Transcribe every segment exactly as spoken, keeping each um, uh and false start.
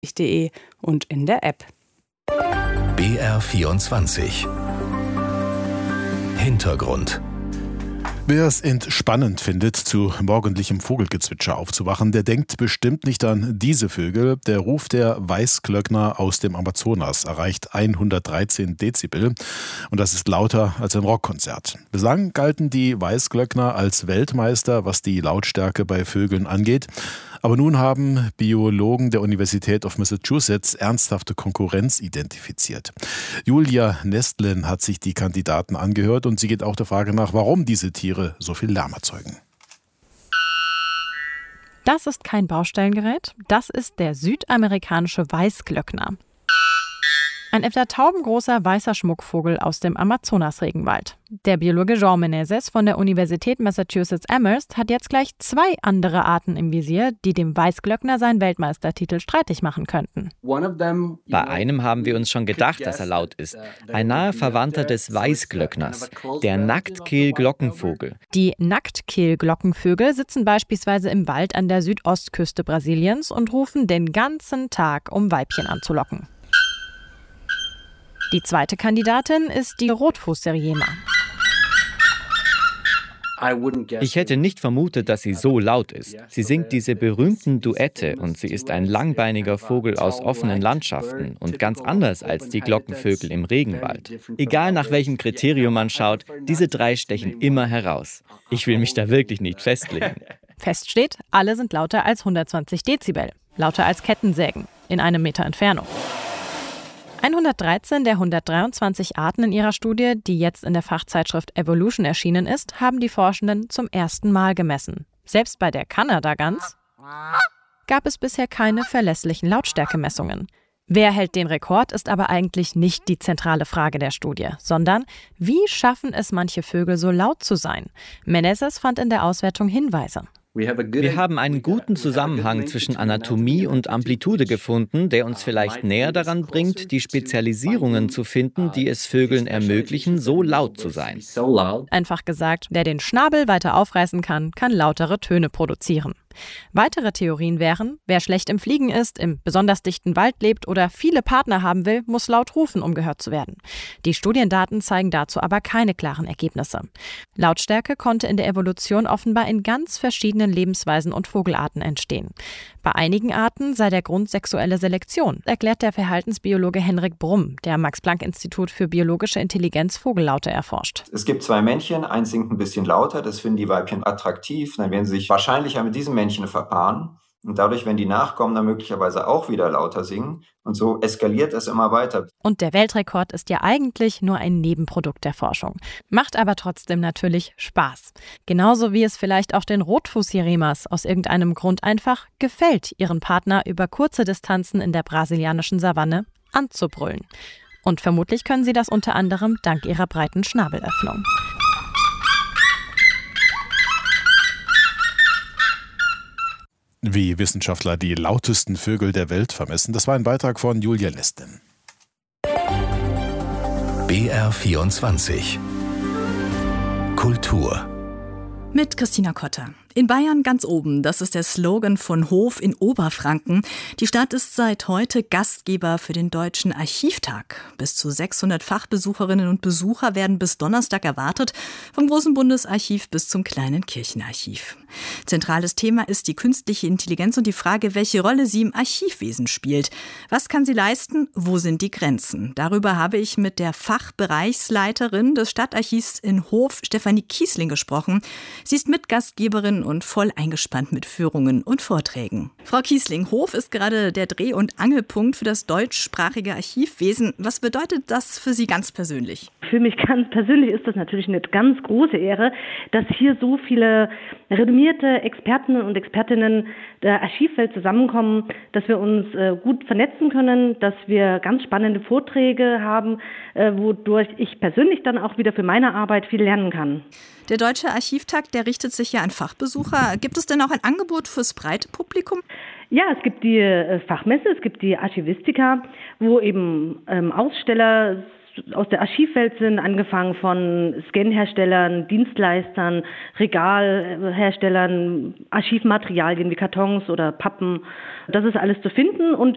punkt de und in der App. B R vierundzwanzig Hintergrund. Wer es entspannend findet, zu morgendlichem Vogelgezwitscher aufzuwachen, der denkt bestimmt nicht an diese Vögel. Der Ruf der Weißglöckner aus dem Amazonas erreicht hundertdreizehn Dezibel und das ist lauter als ein Rockkonzert. Bislang galten die Weißglöckner als Weltmeister, was die Lautstärke bei Vögeln angeht. Aber nun haben Biologen der Universität of Massachusetts ernsthafte Konkurrenz identifiziert. Julia Nestlin hat sich die Kandidaten angehört und sie geht auch der Frage nach, warum diese Tiere so viel Lärm erzeugen. Das ist kein Baustellengerät, das ist der südamerikanische Weißglöckner. Ein etwa taubengroßer weißer Schmuckvogel aus dem Amazonas-Regenwald. Der Biologe João Menezes von der Universität Massachusetts Amherst hat jetzt gleich zwei andere Arten im Visier, die dem Weißglöckner seinen Weltmeistertitel streitig machen könnten. Bei einem haben wir uns schon gedacht, dass er laut ist. Ein naher Verwandter des Weißglöckners, der Nacktkehl-Glockenvogel. Die Nacktkehl-Glockenvögel sitzen beispielsweise im Wald an der Südostküste Brasiliens und rufen den ganzen Tag, um Weibchen anzulocken. Die zweite Kandidatin ist die Rotfußseriema. Ich hätte nicht vermutet, dass sie so laut ist. Sie singt diese berühmten Duette und sie ist ein langbeiniger Vogel aus offenen Landschaften und ganz anders als die Glockenvögel im Regenwald. Egal nach welchem Kriterium man schaut, diese drei stechen immer heraus. Ich will mich da wirklich nicht festlegen. Fest steht, alle sind lauter als hundertzwanzig Dezibel, lauter als Kettensägen in einem Meter Entfernung. hundertdreizehn der hundertdreiundzwanzig Arten in ihrer Studie, die jetzt in der Fachzeitschrift Evolution erschienen ist, haben die Forschenden zum ersten Mal gemessen. Selbst bei der Kanadagans gab es bisher keine verlässlichen Lautstärkemessungen. Wer hält den Rekord, ist aber eigentlich nicht die zentrale Frage der Studie, sondern wie schaffen es manche Vögel so laut zu sein? Menezes fand in der Auswertung Hinweise. Wir haben einen guten Zusammenhang zwischen Anatomie und Amplitude gefunden, der uns vielleicht näher daran bringt, die Spezialisierungen zu finden, die es Vögeln ermöglichen, so laut zu sein. Einfach gesagt, wer den Schnabel weiter aufreißen kann, kann lautere Töne produzieren. Weitere Theorien wären, wer schlecht im Fliegen ist, im besonders dichten Wald lebt oder viele Partner haben will, muss laut rufen, um gehört zu werden. Die Studiendaten zeigen dazu aber keine klaren Ergebnisse. Lautstärke konnte in der Evolution offenbar in ganz verschiedenen Lebensweisen und Vogelarten entstehen. Bei einigen Arten sei der Grund sexuelle Selektion, erklärt der Verhaltensbiologe Henrik Brumm, der am Max-Planck-Institut für biologische Intelligenz Vogellaute erforscht. Es gibt zwei Männchen, eins singt ein bisschen lauter, das finden die Weibchen attraktiv, dann werden sie sich wahrscheinlicher mit diesem Männchen verpaaren und dadurch, wenn die Nachkommen dann möglicherweise auch wieder lauter singen und so eskaliert es immer weiter. Und der Weltrekord ist ja eigentlich nur ein Nebenprodukt der Forschung, macht aber trotzdem natürlich Spaß. Genauso wie es vielleicht auch den Rotfußsirenias aus irgendeinem Grund einfach gefällt, ihren Partner über kurze Distanzen in der brasilianischen Savanne anzubrüllen. Und vermutlich können sie das unter anderem dank ihrer breiten Schnabelöffnung. Wie Wissenschaftler die lautesten Vögel der Welt vermessen, das war ein Beitrag von Julia Nestlin. B R vierundzwanzig Kultur mit Christina Kotter. In Bayern ganz oben, das ist der Slogan von Hof in Oberfranken. Die Stadt ist seit heute Gastgeber für den Deutschen Archivtag. Bis zu sechshundert Fachbesucherinnen und Besucher werden bis Donnerstag erwartet, vom Großen Bundesarchiv bis zum kleinen Kirchenarchiv. Zentrales Thema ist die künstliche Intelligenz und die Frage, welche Rolle sie im Archivwesen spielt. Was kann sie leisten? Wo sind die Grenzen? Darüber habe ich mit der Fachbereichsleiterin des Stadtarchivs in Hof, Stefanie Kiesling, gesprochen. Sie ist Mitgastgeberin und voll eingespannt mit Führungen und Vorträgen. Frau Kiesling, Hof ist gerade der Dreh- und Angelpunkt für das deutschsprachige Archivwesen. Was bedeutet das für Sie ganz persönlich? Für mich ganz persönlich ist das natürlich eine ganz große Ehre, dass hier so viele renommierte Experten und Expertinnen der Archivwelt zusammenkommen, dass wir uns äh, gut vernetzen können, dass wir ganz spannende Vorträge haben, äh, wodurch ich persönlich dann auch wieder für meine Arbeit viel lernen kann. Der Deutsche Archivtag, der richtet sich ja an Fachbesucher. Gibt es denn auch ein Angebot fürs breite Publikum? Ja, es gibt die äh, Fachmesse, es gibt die Archivistika, wo eben ähm, Aussteller aus der Archivwelt sind, angefangen von Scanherstellern, Dienstleistern, Regalherstellern, Archivmaterialien wie Kartons oder Pappen. Das ist alles zu finden und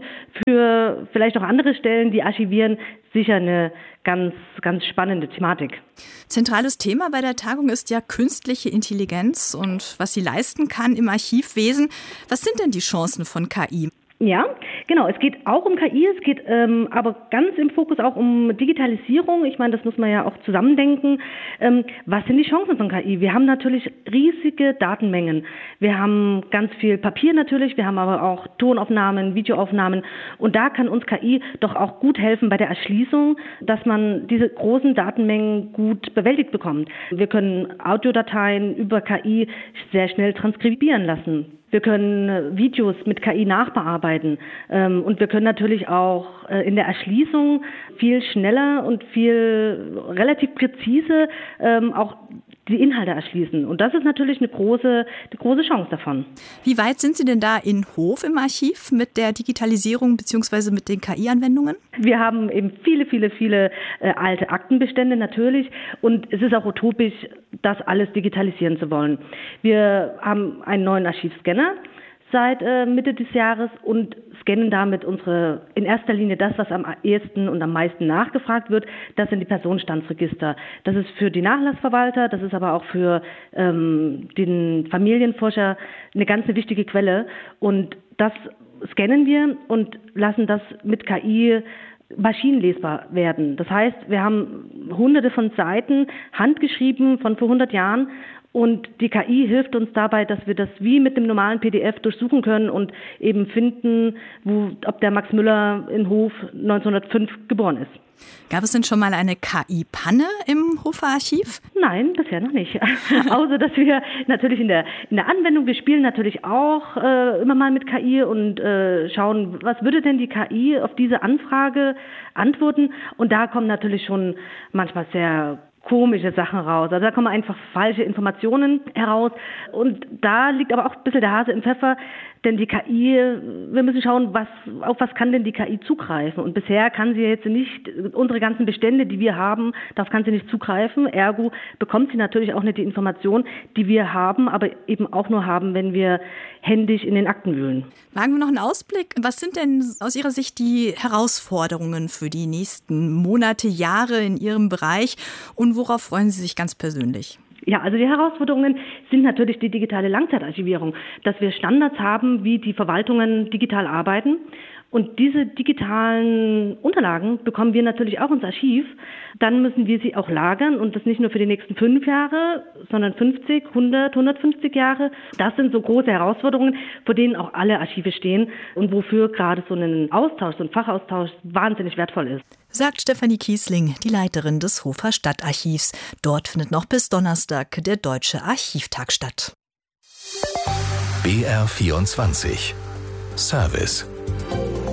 für vielleicht auch andere Stellen, die archivieren, sicher eine ganz, ganz spannende Thematik. Zentrales Thema bei der Tagung ist ja künstliche Intelligenz und was sie leisten kann im Archivwesen. Was sind denn die Chancen von K I? Ja, genau. Es geht auch um K I, es geht ähm, aber ganz im Fokus auch um Digitalisierung. Ich meine, das muss man ja auch zusammendenken. Ähm, was sind die Chancen von K I? Wir haben natürlich riesige Datenmengen. Wir haben ganz viel Papier natürlich, wir haben aber auch Tonaufnahmen, Videoaufnahmen. Und da kann uns K I doch auch gut helfen bei der Erschließung, dass man diese großen Datenmengen gut bewältigt bekommt. Wir können Audiodateien über K I sehr schnell transkribieren lassen. Wir können Videos mit K I nachbearbeiten und wir können natürlich auch in der Erschließung viel schneller und viel relativ präzise auch die Inhalte erschließen. Und das ist natürlich eine große, eine große Chance davon. Wie weit sind Sie denn da in Hof im Archiv mit der Digitalisierung bzw. mit den K I-Anwendungen? Wir haben eben viele, viele, viele äh, alte Aktenbestände natürlich und es ist auch utopisch, das alles digitalisieren zu wollen. Wir haben einen neuen Archivscanner seit äh, Mitte des Jahres und scannen damit unsere, in erster Linie das, was am ehesten und am meisten nachgefragt wird, das sind die Personenstandsregister. Das ist für die Nachlassverwalter, das ist aber auch für ähm, den Familienforscher eine ganz eine wichtige Quelle und das scannen wir und lassen das mit K I maschinenlesbar werden. Das heißt, wir haben hunderte von Seiten handgeschrieben von vor hundert Jahren. Und die K I hilft uns dabei, dass wir das wie mit dem normalen P D F durchsuchen können und eben finden, wo, ob der Max Müller in Hof neunzehnhundertfünf geboren ist. Gab es denn schon mal eine K I-Panne im Hofer Archiv? Nein, bisher noch nicht. Außer, dass wir natürlich in der, in der Anwendung, wir spielen natürlich auch äh, immer mal mit K I und äh, schauen, was würde denn die K I auf diese Anfrage antworten? Und da kommen natürlich schon manchmal sehr komische Sachen raus. Also da kommen einfach falsche Informationen heraus. Und da liegt aber auch ein bisschen der Hase im Pfeffer, denn die K I, wir müssen schauen, was, auf was kann denn die K I zugreifen. Und bisher kann sie jetzt nicht, unsere ganzen Bestände, die wir haben, darauf kann sie nicht zugreifen. Ergo bekommt sie natürlich auch nicht die Information, die wir haben, aber eben auch nur haben, wenn wir händisch in den Akten wühlen. Wagen wir noch einen Ausblick. Was sind denn aus Ihrer Sicht die Herausforderungen für die nächsten Monate, Jahre in Ihrem Bereich und worauf freuen Sie sich ganz persönlich? Ja, also die Herausforderungen sind natürlich die digitale Langzeitarchivierung, dass wir Standards haben, wie die Verwaltungen digital arbeiten. Und diese digitalen Unterlagen bekommen wir natürlich auch ins Archiv. Dann müssen wir sie auch lagern und das nicht nur für die nächsten fünf Jahre, sondern fünfzig, hundert, hundertfünfzig Jahre. Das sind so große Herausforderungen, vor denen auch alle Archive stehen und wofür gerade so ein Austausch, so ein Fachaustausch wahnsinnig wertvoll ist. Sagt Stefanie Kiesling, die Leiterin des Hofer Stadtarchivs. Dort findet noch bis Donnerstag der Deutsche Archivtag statt. B R vierundzwanzig Service